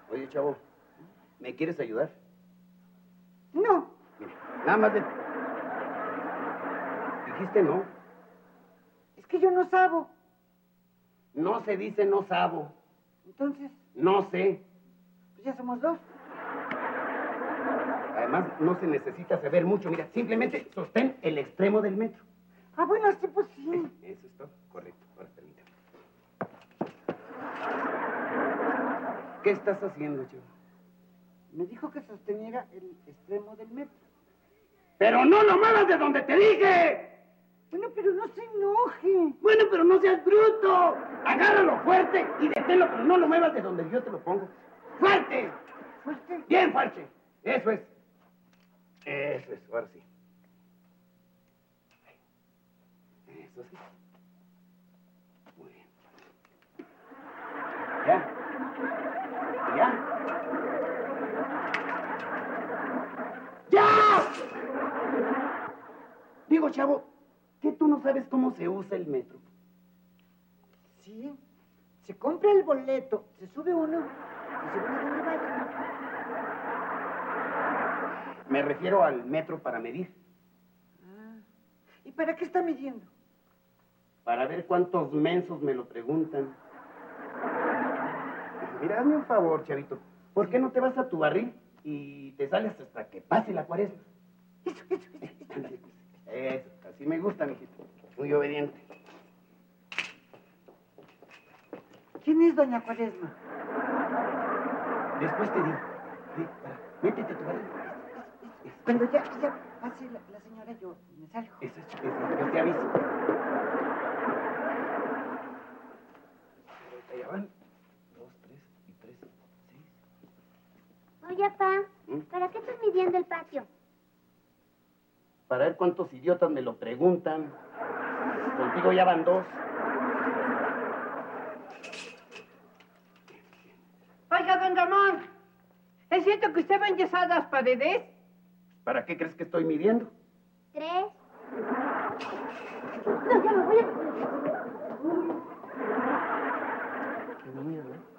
Oye, chavo, ¿me quieres ayudar? No. Mira, nada más de... Dijiste no. Es que yo no sabo. No se dice no sabo. Entonces, No sé. pues ya somos dos. Además, no se necesita saber mucho. Mira, simplemente sostén el extremo del metro. Ah, bueno, sí, pues sí. Eso es todo. Correcto. Ahora permítame. ¿Qué estás haciendo, chavo? Me dijo que sosteniera el extremo del metro. ¡Pero no lo muevas de donde te dije! Bueno, pero no se enoje. Bueno, pero no seas bruto. Agárralo fuerte y deténlo, pero no lo muevas de donde yo te lo pongo. ¡Fuerte! ¿Fuerte? Bien fuerte. Eso es. Eso es, ahora sí. Eso sí. Muy bien. ¿Ya? ¿Ya? ¡Ya! Digo, chavo, ¿que tú no sabes cómo se usa el metro? Sí. Se compra el boleto, se sube uno y se va a donde vaya. Me refiero al metro para medir. Ah. ¿Y para qué está midiendo? Para ver cuántos mensos me lo preguntan. Mira, hazme un favor, chavito. ¿Por qué no te vas a tu barril y te sales hasta que pase la cuaresma? Eso. Ándale, pues. Eso, así me gusta, mijito. Muy obediente. ¿Quién es doña Cuaresma? Después te digo. Sí, métete a tu barril. Cuando ya pase la señora, yo me salgo. Eso, yo te aviso. Allá van. 2, 3 y 3, 6. Oye, papá, ¿para qué estás midiendo el patio? Para ver cuántos idiotas me lo preguntan. Contigo ya van 2. Oiga, don Ramón, ¿es cierto que usted va a enyesar las paredes? ¿Para qué crees que estoy midiendo? 3. No, ya me voy a... Qué mierda.